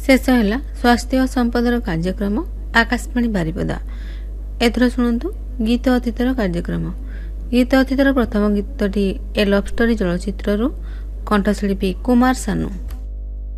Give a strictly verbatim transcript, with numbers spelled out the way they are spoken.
शेष है स्वास्थ्य और संपदर कार्यक्रम आकाशवाणी बारिपदा। एथर शुणु गीत अतीतर कार्यक्रम। गीत अतीतर प्रथम गीतटी ए लव स्टोरी चलचित्रु कंठशिल्पी कुमार सानू।